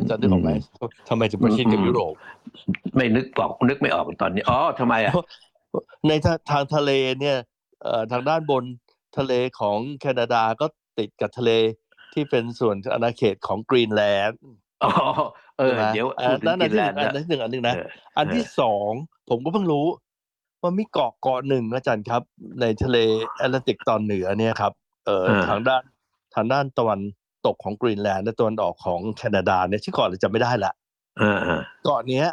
จะนึกออกไหมทำไมถึงประชิดกับยุโรปไม่นึกไม่ออกตอนนี้ทำไมอ่ะในทางทะเลเนี่ยทางด้านบนทะเลของแคนาดาก็ติดกับทะเลที่เป็นส่วนอาณาเขตของกรีนแลนด์ใช่ไหมเดี๋ยวพูดถึงกรีนแลนด์อันนึงนะอันที่สองผมก็เพิ่งรู้ว่ามีเกาะหนึ่งอาจารย์ครับในทะเลแอตแลนติกตอนเหนือเนี่ยครับทางด้านตะวันตกของกรีนแลนด์และตะวันออกของแคนาดาเนี่ยชื่อเกาะอะไรจำไม่ได้ละเกาะเนี้ย